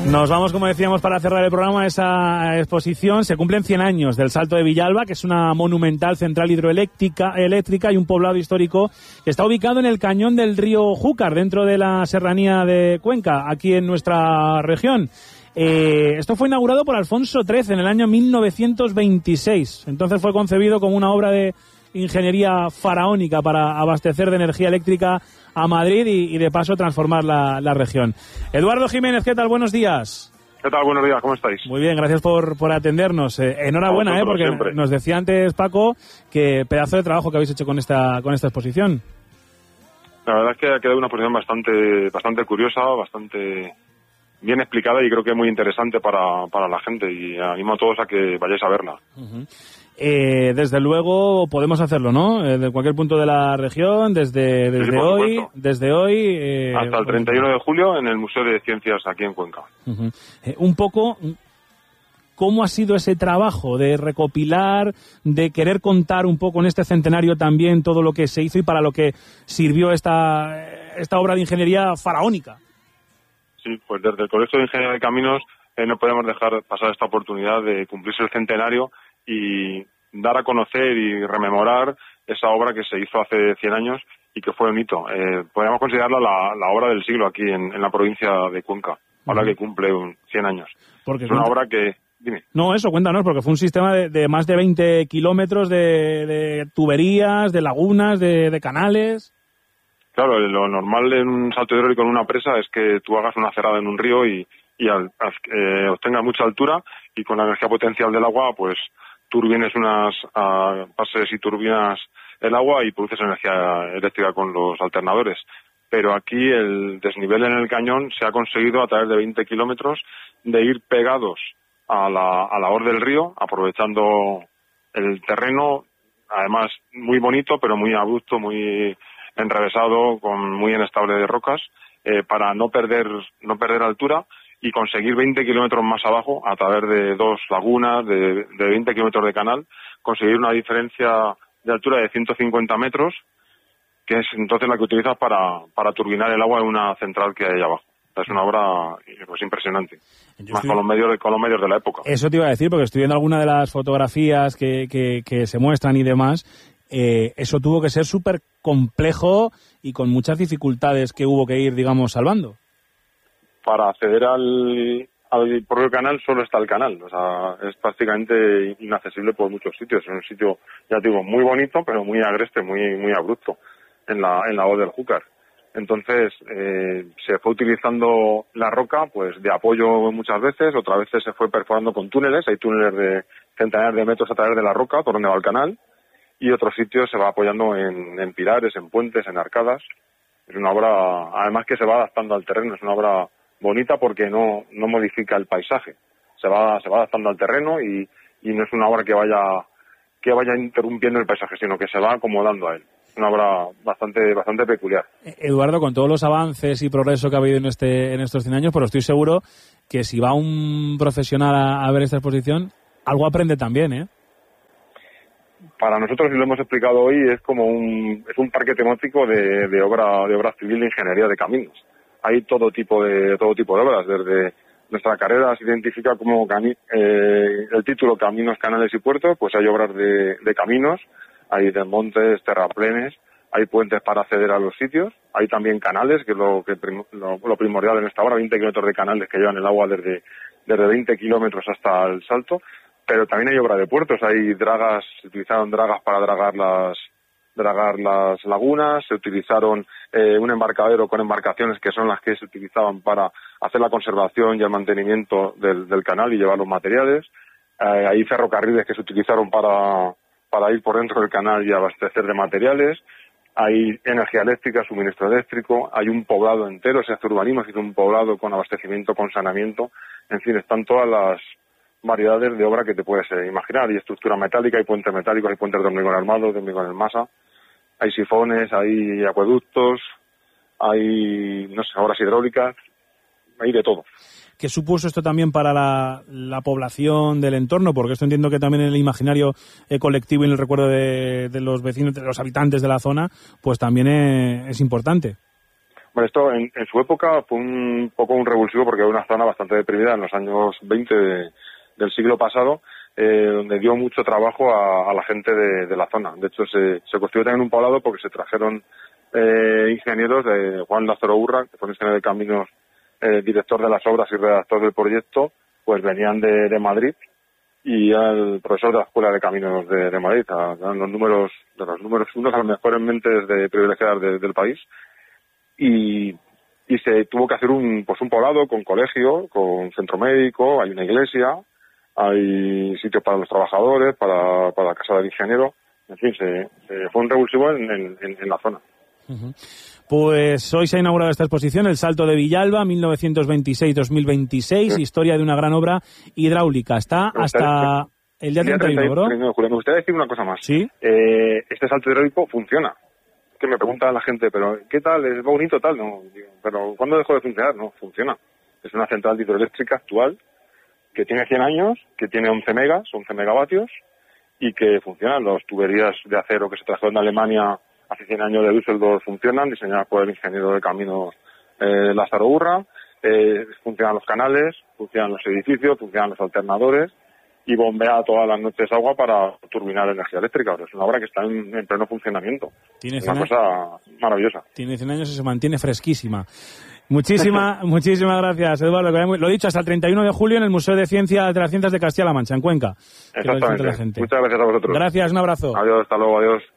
Nos vamos, como decíamos, para cerrar el programa, a esa exposición. Se cumplen 100 años del Salto de Villalba, que es una monumental central hidroeléctrica y un poblado histórico que está ubicado en el cañón del río Júcar, dentro de la serranía de Cuenca, aquí en nuestra región. Esto fue inaugurado por Alfonso XIII en el año 1926. Entonces fue concebido como una obra de ingeniería faraónica para abastecer de energía eléctrica a Madrid y de paso transformar la región. Eduardo Jiménez, ¿qué tal? Buenos días. ¿Qué tal? Buenos días, ¿cómo estáis? Muy bien, gracias por atendernos. Enhorabuena, porque siempre. Nos decía antes Paco que pedazo de trabajo que habéis hecho con esta exposición. La verdad es que ha quedado una exposición bastante curiosa, bastante bien explicada y creo que muy interesante para la gente, y animo a todos a que vayáis a verla. Uh-huh. Desde luego podemos hacerlo, ¿no? De cualquier punto de la región, desde hoy hasta el 31 de julio en el Museo de Ciencias aquí en Cuenca. Uh-huh. Un poco, ¿cómo ha sido ese trabajo de recopilar, de querer contar un poco en este centenario también todo lo que se hizo y para lo que sirvió esta obra de ingeniería faraónica? Sí, pues desde el Colegio de Ingeniería de Caminos no podemos dejar pasar esta oportunidad de cumplirse el centenario y dar a conocer y rememorar esa obra que se hizo hace 100 años y que fue un hito. Podríamos considerarla la obra del siglo aquí en la provincia de Cuenca, ahora que cumple 100 años. Porque es una obra que... Dime. No, eso, cuéntanos, porque fue un sistema de más de 20 kilómetros de tuberías, de lagunas, de canales. Claro, lo normal en un salto hidráulico en una presa es que tú hagas una cerrada en un río y obtengas mucha altura, y con la energía potencial del agua, pues turbines pases y turbinas el agua y produces energía eléctrica con los alternadores. Pero aquí el desnivel en el cañón se ha conseguido a través de 20 kilómetros de ir pegados a la orilla del río, aprovechando el terreno, además muy bonito, pero muy abrupto, muy enrevesado, muy inestable de rocas, para no perder altura y conseguir 20 kilómetros más abajo, a través de dos lagunas, de 20 kilómetros de canal, conseguir una diferencia de altura de 150 metros, que es entonces la que utilizas para turbinar el agua en una central que hay abajo. Es una obra pues impresionante, con los medios de la época. Eso te iba a decir, porque estoy viendo alguna de las fotografías que se muestran y demás. Eso tuvo que ser súper complejo y con muchas dificultades que hubo que ir, digamos, salvando. Para acceder al propio canal solo está el canal, o sea, es prácticamente inaccesible por muchos sitios. Es un sitio, ya te digo, muy bonito, pero muy agreste, muy abrupto en la orilla del Júcar. Entonces se fue utilizando la roca pues de apoyo muchas veces, otras veces se fue perforando con túneles. Hay túneles de centenares de metros a través de la roca por donde va el canal, y otros sitios se va apoyando en pilares, en puentes, en arcadas. Es una obra, además, que se va adaptando al terreno. Es una obra bonita porque no modifica el paisaje, se va adaptando al terreno y no es una obra que vaya interrumpiendo el paisaje, sino que se va acomodando a él. Es una obra bastante peculiar. Eduardo, con todos los avances y progreso que ha habido en estos 100 años, pero estoy seguro que si va un profesional a ver esta exposición, algo aprende también, ¿eh? Para nosotros, y lo hemos explicado hoy, es un parque temático de obra civil de ingeniería de caminos. Hay todo tipo de obras. Desde nuestra carrera se identifica como el título Caminos, Canales y Puertos, pues hay obras de caminos, hay desmontes, terraplenes, hay puentes para acceder a los sitios, hay también canales, que es lo primordial en esta obra, 20 kilómetros de canales que llevan el agua desde 20 kilómetros hasta el Salto, pero también hay obra de puertos, hay dragas, se utilizaron dragas para dragar las lagunas, se utilizaron un embarcadero con embarcaciones que son las que se utilizaban para hacer la conservación y el mantenimiento del canal y llevar los materiales, hay ferrocarriles que se utilizaron para ir por dentro del canal y abastecer de materiales, hay energía eléctrica, suministro eléctrico, hay un poblado entero, se hace urbanismo, se hizo un poblado con abastecimiento, con saneamiento, en fin, están todas las variedades de obra que te puedes imaginar. Hay estructura metálica, hay puentes metálicos, hay puentes de hormigón armado, de hormigón en masa, hay sifones, hay acueductos, hay, obras hidráulicas, hay de todo. ¿Qué supuso esto también para la población del entorno? Porque esto entiendo que también en el imaginario colectivo y en el recuerdo de los vecinos, de los habitantes de la zona, pues también es importante. Bueno, esto en su época fue un poco un revulsivo porque era una zona bastante deprimida en los años 20 del siglo pasado, donde dio mucho trabajo a la gente de la zona. De hecho, se construyó también un poblado porque se trajeron ingenieros de Juan Lázaro Urra, que fue ingeniero de caminos, director de las obras y redactor del proyecto, pues venían de Madrid, y el profesor de la Escuela de Caminos de Madrid, eran los números unos a las mejores mentes de privilegiadas del país, y se tuvo que hacer un poblado con colegio, con centro médico, hay una iglesia, hay sitios para los trabajadores, para la casa del ingeniero, en fin, fue un revulsivo en la zona. Uh-huh. Pues hoy se ha inaugurado esta exposición, El Salto de Villalba, 1926-2026, historia de una gran obra hidráulica. Está hasta el día 31, ¿no? Me gustaría decir una cosa más. ¿Sí? Este salto hidráulico funciona. Que me pregunta la gente, pero ¿qué tal? ¿Es bonito tal? No, digo, pero ¿cuándo dejó de funcionar? No, funciona. Es una central hidroeléctrica actual que tiene 100 años, que tiene 11 megavatios, y que funcionan. Las tuberías de acero que se trajeron de Alemania hace 100 años de Düsseldorf funcionan, diseñadas por el ingeniero de caminos Lázaro Urra. Funcionan los canales, funcionan los edificios, funcionan los alternadores, y bombea todas las noches agua para turbinar energía eléctrica. Es una obra que está en pleno funcionamiento. Es una cosa maravillosa. Tiene 100 años y se mantiene fresquísima. Muchísimas gracias, Eduardo. Lo he dicho, hasta el 31 de julio en el Museo de las Ciencias de Castilla-La Mancha, en Cuenca. Exactamente. Muchas gracias a vosotros. Gracias, un abrazo. Adiós, hasta luego, adiós.